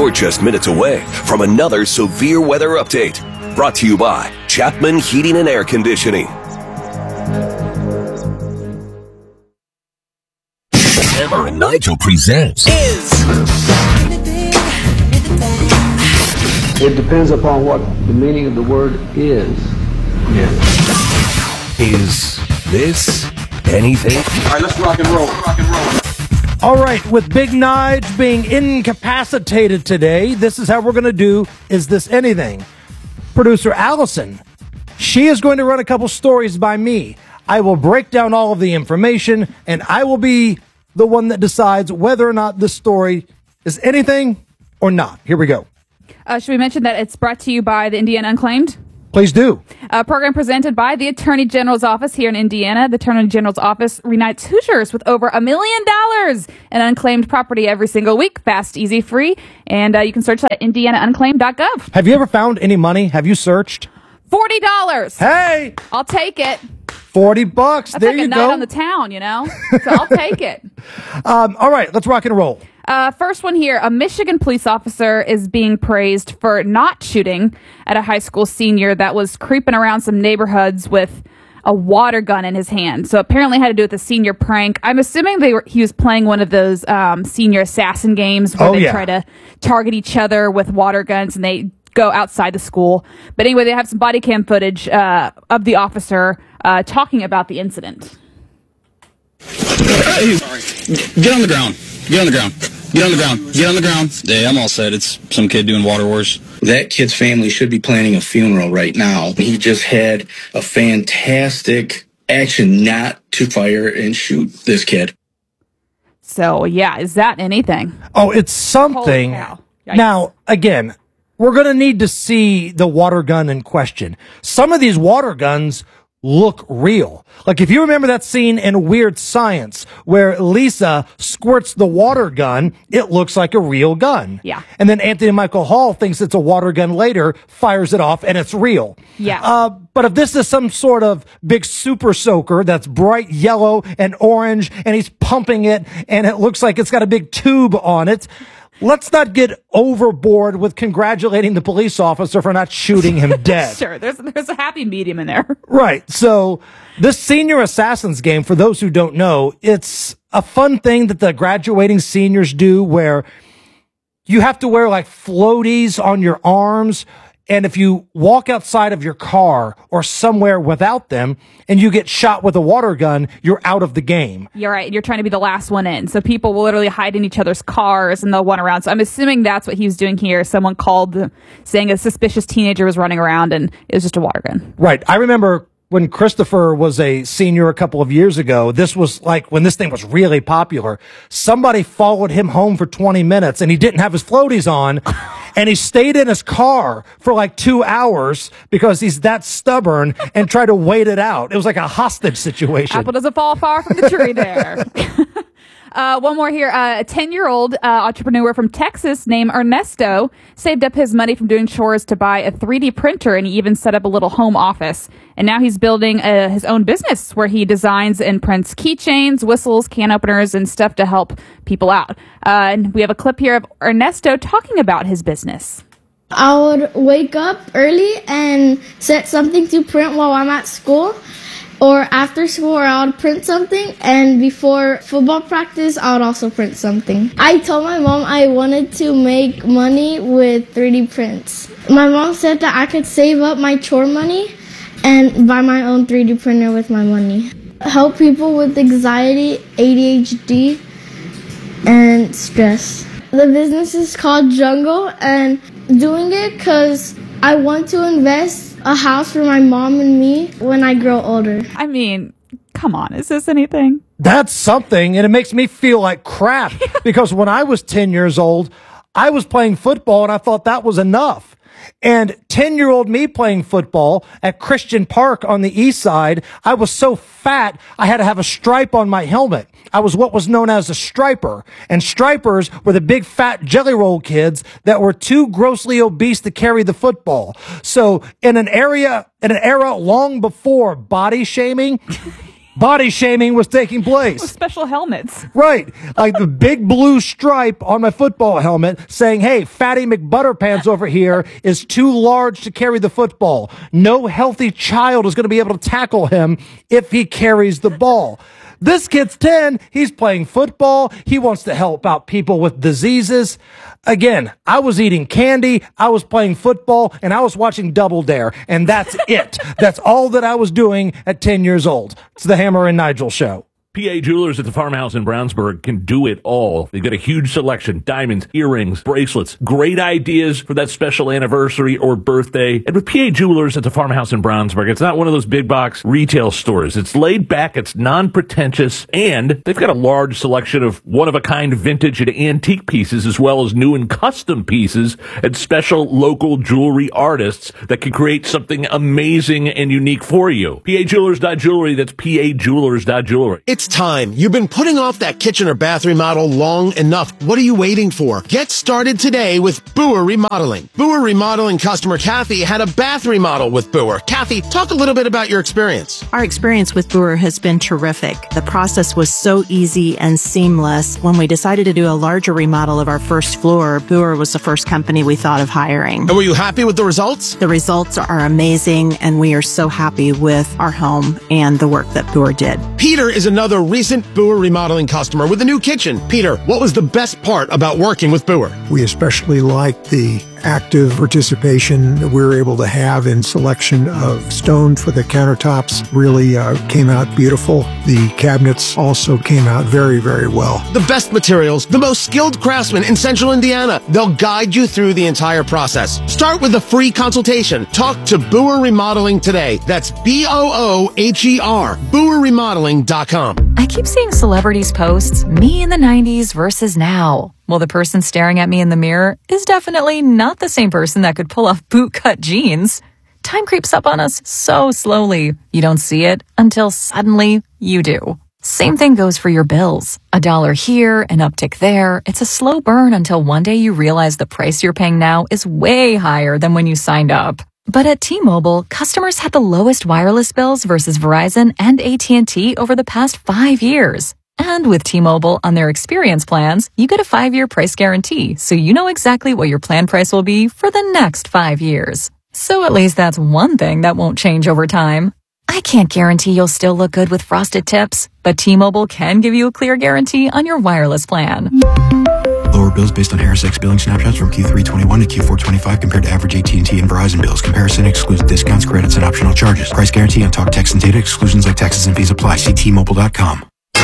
You're just minutes away from another severe weather update. Brought to you by Chapman Heating and Air Conditioning. Hammer and Nigel presents It depends upon what the meaning of the word is. Is this anything? All right, let's rock and roll. All right, with Big Nige being incapacitated today, this is how we're going to do Is This Anything? Producer Allison, she is going to run a couple stories by me. I will break down all of the information, and I will be the one that decides whether or not this story is anything or not. Here we go. Should we mention that it's brought to you by the Indiana Unclaimed? Please do. A program presented by the Attorney General's Office here in Indiana. The Attorney General's Office reunites Hoosiers with over $1 million in unclaimed property every single week. Fast, easy, free. And you can search at indianaunclaimed.gov. Have you ever found any money? Have you searched? $40. Hey! I'll take it. $40. That's There like you a night go. on the town, you know? So I'll take it. All right, let's rock and roll. First one here. A Michigan police officer is being praised for not shooting at a high school senior that was creeping around some neighborhoods with a water gun in his hand. So apparently had to do with a senior prank. I'm assuming he was playing one of those senior assassin games where they try to target each other with water guns and they go outside the school. But anyway, they have some body cam footage of the officer talking about the incident. Hey, get on the ground. Get on the ground. Get on the ground. Get on the ground. Yeah, I'm all set. It's some kid doing water wars. That kid's family should be planning a funeral right now. He just had a fantastic action not to fire and shoot this kid. So, yeah, is that anything? Oh, it's something. Holy cow. Yikes. Now, again, we're going to need to see the water gun in question. Some of these water guns look real. Like if you remember that scene in Weird Science where Lisa squirts the water gun, it looks like a real gun. Yeah. And then Anthony Michael Hall thinks it's a water gun later, fires it off, and it's real. Yeah. But if this is some sort of big super soaker that's bright yellow and orange, and he's pumping it, and it looks like it's got a big tube on it, let's not get overboard with congratulating the police officer for not shooting him dead. Sure, there's a happy medium in there. Right. So this Senior Assassins game, for those who don't know, it's a fun thing that the graduating seniors do where you have to wear like floaties on your arms. And if you walk outside of your car or somewhere without them and you get shot with a water gun, you're out of the game. You're right. You're trying to be the last one in. So people will literally hide in each other's cars and they'll run around. So I'm assuming that's what he was doing here. Someone called saying a suspicious teenager was running around and it was just a water gun. Right. I remember when Christopher was a senior a couple of years ago, this was like when this thing was really popular. Somebody followed him home for 20 minutes and he didn't have his floaties on. And he stayed in his car for like 2 hours because he's that stubborn and tried to wait it out. It was like a hostage situation. Apple doesn't fall far from the tree there. One more here. A 10-year-old entrepreneur from Texas named Ernesto saved up his money from doing chores to buy a 3D printer, and he even set up a little home office. And now he's building his own business where he designs and prints keychains, whistles, can openers, and stuff to help people out. And we have a clip here of Ernesto talking about his business. I would wake up early and set something to print while I'm at school. Or after school, I would print something, and before football practice, I would also print something. I told my mom I wanted to make money with 3D prints. My mom said that I could save up my chore money and buy my own 3D printer with my money. Help people with anxiety, ADHD, and stress. The business is called Jungle, and doing it because I want to invest a house for my mom and me when I grow older. I mean, come on, is this anything? That's something, and it makes me feel like crap because when I was 10 years old, I was playing football and I thought that was enough. And 10-year-old me playing football at Christian Park on the east side, I was so fat, I had to have a stripe on my helmet. I was what was known as a striper. And stripers were the big fat jelly roll kids that were too grossly obese to carry the football. So in an era long before body shaming, body shaming was taking place. With special helmets. Right. Like the big blue stripe on my football helmet saying, hey, Fatty McButterpants over here is too large to carry the football. No healthy child is going to be able to tackle him if he carries the ball. This kid's 10. He's playing football. He wants to help out people with diseases. Again, I was eating candy. I was playing football and I was watching Double Dare. And that's it. That's all that I was doing at 10 years old. It's the Hammer and Nigel Show. PA Jewelers at the Farmhouse in Brownsburg can do it all. They've got a huge selection, diamonds, earrings, bracelets, great ideas for that special anniversary or birthday. And with PA Jewelers at the Farmhouse in Brownsburg, it's not one of those big box retail stores. It's laid back, it's non-pretentious, and they've got a large selection of one-of-a-kind vintage and antique pieces as well as new and custom pieces and special local jewelry artists that can create something amazing and unique for you. PAJewelers.jewelry, that's PAJewelers.jewelry. It's time. You've been putting off that kitchen or bath remodel long enough. What are you waiting for? Get started today with Boer Remodeling. Boer Remodeling customer Kathy had a bath remodel with Boer. Kathy, talk a little bit about your experience. Our experience with Boer has been terrific. The process was so easy and seamless. When we decided to do a larger remodel of our first floor, Boer was the first company we thought of hiring. And were you happy with the results? The results are amazing, and we are so happy with our home and the work that Boer did. Peter is another recent Boer Remodeling customer with a new kitchen. Peter, what was the best part about working with Boer? We especially liked the active participation that we were able to have in selection of stone for the countertops. Really came out beautiful. The cabinets also came out very, very well. The best materials, the most skilled craftsmen in Central Indiana. They'll guide you through the entire process. Start with a free consultation. Talk to Boer Remodeling today. That's BOOHER, BoerRemodeling.com. I keep seeing celebrities posts, me in the 90s versus now. Well, the person staring at me in the mirror is definitely not the same person that could pull off bootcut jeans. Time creeps up on us so slowly. You don't see it until suddenly you do. Same thing goes for your bills. $1 here, an uptick there. It's a slow burn until one day you realize the price you're paying now is way higher than when you signed up. But at T-Mobile, customers had the lowest wireless bills versus Verizon and AT&T over the past 5 years. And with T-Mobile on their experience plans, you get a 5-year price guarantee, so you know exactly what your plan price will be for the next 5 years. So at least that's one thing that won't change over time. I can't guarantee you'll still look good with frosted tips, but T-Mobile can give you a clear guarantee on your wireless plan. Lower bills based on HarrisX billing snapshots from Q3 21 to Q4 25 compared to average AT&T and Verizon bills. Comparison excludes discounts, credits, and optional charges. Price guarantee on talk, text, and data. Exclusions like taxes and fees apply. See T-Mobile.com.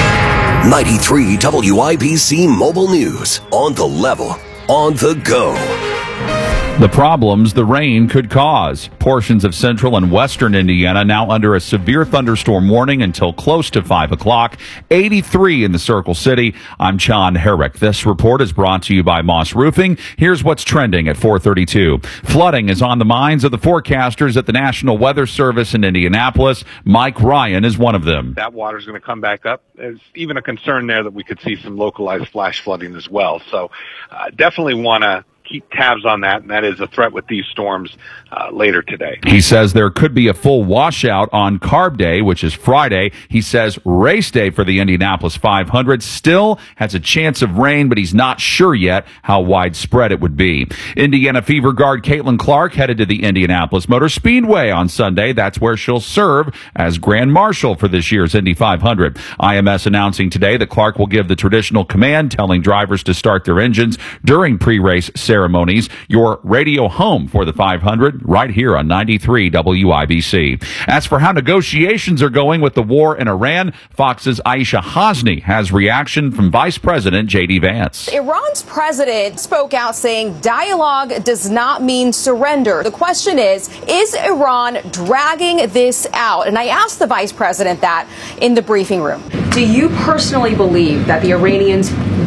93 WIBC Mobile News. On the level. On the go. The problems the rain could cause. Portions of central and western Indiana now under a severe thunderstorm warning until close to 5 o'clock. 83 in the Circle City. I'm John Herrick. This report is brought to you by Moss Roofing. Here's what's trending at 4:32. Flooding is on the minds of the forecasters at the National Weather Service in Indianapolis. Mike Ryan is one of them. That water's going to come back up. There's even a concern there that we could see some localized flash flooding as well. So definitely want to keep tabs on that, and that is a threat with these storms later today. He says there could be a full washout on Carb Day, which is Friday. He says race day for the Indianapolis 500 still has a chance of rain, but he's not sure yet how widespread it would be. Indiana Fever guard Caitlin Clark headed to the Indianapolis Motor Speedway on Sunday. That's where she'll serve as Grand Marshal for this year's Indy 500. IMS announcing today that Clark will give the traditional command, telling drivers to start their engines during pre-race ceremonies. Your radio home for the 500 right here on 93 WIBC. As for how negotiations are going with the war in Iran, Fox's Aisha Hasni has reaction from Vice President J.D. Vance. Iran's president spoke out saying dialogue does not mean surrender. The question is Iran dragging this out? And I asked the vice president that in the briefing room. Do you personally believe that the Iranians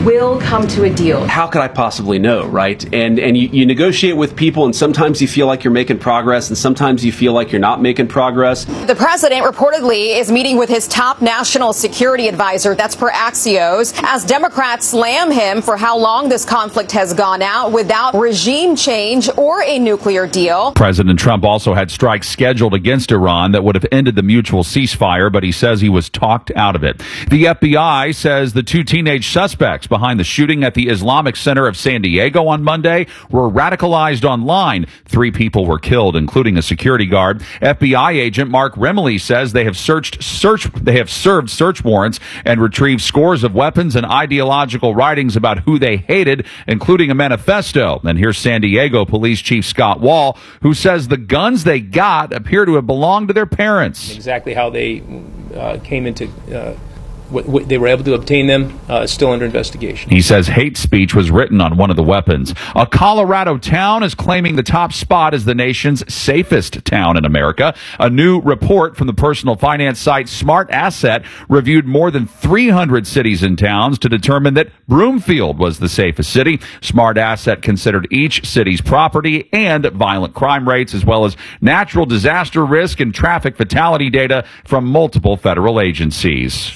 will come to a deal. How could I possibly know, right? And you negotiate with people, and sometimes you feel like you're making progress, and sometimes you feel like you're not making progress. The president reportedly is meeting with his top national security advisor, that's per Axios, as Democrats slam him for how long this conflict has gone out without regime change or a nuclear deal. President Trump also had strikes scheduled against Iran that would have ended the mutual ceasefire, but he says he was talked out of it. The FBI says the two teenage suspects behind the shooting at the Islamic Center of San Diego on Monday were radicalized online. 3 people were killed, including a security guard. FBI agent Mark Remley says they have served search warrants and retrieved scores of weapons and ideological writings about who they hated, including a manifesto. And here's San Diego Police Chief Scott Wall, who says the guns they got appear to have belonged to their parents. Exactly how they came into what they were able to obtain them is still under investigation. He says hate speech was written on one of the weapons. A Colorado town is claiming the top spot as the nation's safest town in America. A new report from the personal finance site Smart Asset reviewed more than 300 cities and towns to determine that Broomfield was the safest city. Smart Asset considered each city's property and violent crime rates, as well as natural disaster risk and traffic fatality data from multiple federal agencies.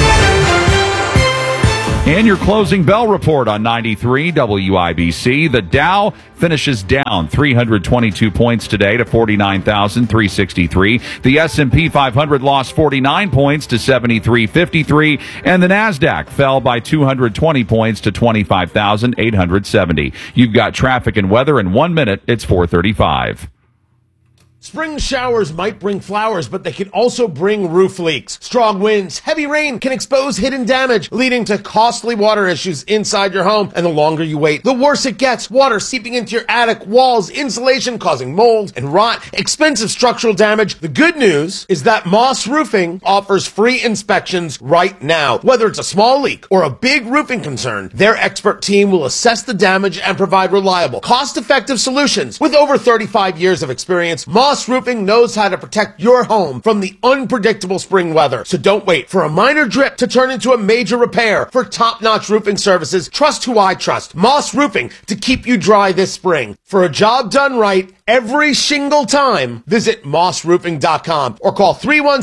And your closing bell report on 93 WIBC. The Dow finishes down 322 points today to 49,363. The S&P 500 lost 49 points to 7353. And the NASDAQ fell by 220 points to 25,870. You've got traffic and weather in 1 minute. It's 4:35. Spring showers might bring flowers, but they can also bring roof leaks. Strong winds, heavy rain can expose hidden damage, leading to costly water issues inside your home. And the longer you wait, the worse it gets. Water seeping into your attic, walls, insulation, causing mold and rot, expensive structural damage. The good news is that Moss Roofing offers free inspections right now. Whether it's a small leak or a big roofing concern, their expert team will assess the damage and provide reliable, cost-effective solutions. With over 35 years of experience, Moss Roofing knows how to protect your home from the unpredictable spring weather. So don't wait for a minor drip to turn into a major repair. For top-notch roofing services, trust who I trust. Moss Roofing, to keep you dry this spring. For a job done right every single time, visit mossroofing.com or call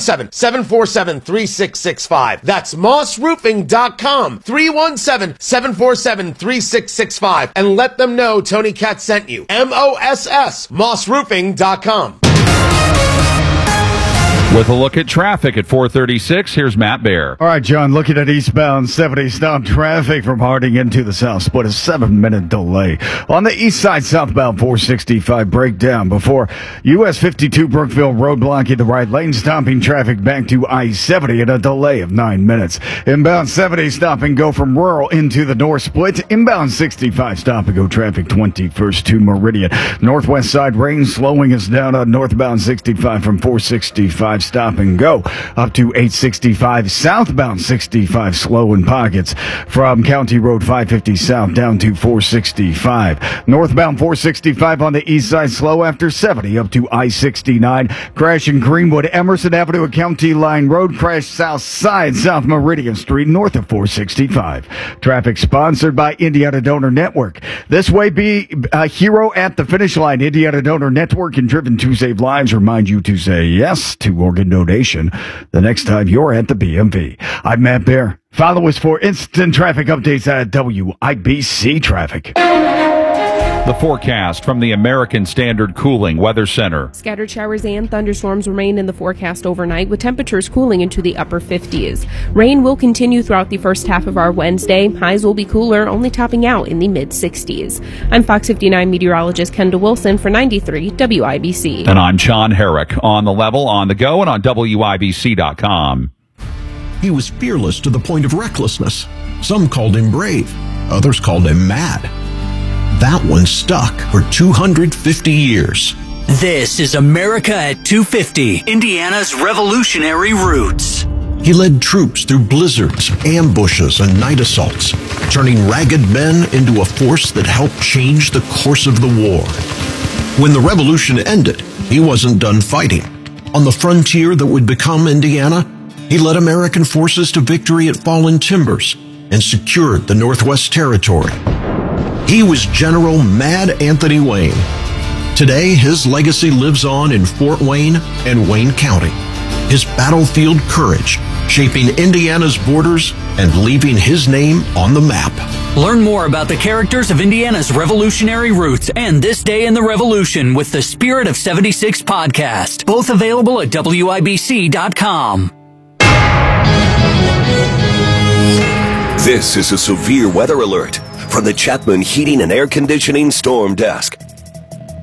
317-747-3665. That's mossroofing.com, 317-747-3665. And let them know Tony Katz sent you. MOSS, mossroofing.com. With a look at traffic at 4:36, here's Matt Bear. All right, John, looking at eastbound 70 stop traffic from Harding into the south split, a 7-minute delay. On the east side, southbound 465 breakdown before US 52 Brookville Road blocking the right lane, stopping traffic back to I-70 and a delay of 9 minutes. Inbound 70 stop and go from rural into the north split. Inbound 65 stop and go traffic 21st to Meridian. Northwest side rain slowing us down on northbound 65 from 465 stop and go up to 865. Southbound 65 slow in pockets from County Road 550 south down to 465. Northbound 465 on the east side slow after 70 up to I-69. Crash in Greenwood, Emerson Avenue and County Line Road. Crash south side, South Meridian Street north of 465. Traffic sponsored by Indiana Donor Network. This way, be a hero at the finish line. Indiana Donor Network and Driven to Save Lives remind you to say yes to organ donation the next time you're at the BMV. I'm Matt Bear. Follow us for instant traffic updates at WIBC Traffic. The forecast from the American Standard Cooling Weather Center. Scattered showers and thunderstorms remain in the forecast overnight, with temperatures cooling into the upper 50s. Rain will continue throughout the first half of our Wednesday. Highs will be cooler, only topping out in the mid-60s. I'm Fox 59 meteorologist Kendall Wilson for 93 WIBC. And I'm John Herrick. On the level, on the go, and on WIBC.com. He was fearless to the point of recklessness. Some called him brave. Others called him mad. That one stuck for 250 years. This is America at 250, Indiana's revolutionary roots. He led troops through blizzards, ambushes, and night assaults, turning ragged men into a force that helped change the course of the war. When the revolution ended, he wasn't done fighting. On the frontier that would become Indiana, he led American forces to victory at Fallen Timbers, and secured the Northwest Territory. He was General Mad Anthony Wayne. Today, his legacy lives on in Fort Wayne and Wayne County. His battlefield courage shaping Indiana's borders and leaving his name on the map. Learn more about the characters of Indiana's revolutionary roots and This Day in the Revolution with the Spirit of 76 podcast. Both available at WIBC.com. This is a severe weather alert from the Chapman Heating and Air Conditioning Storm Desk.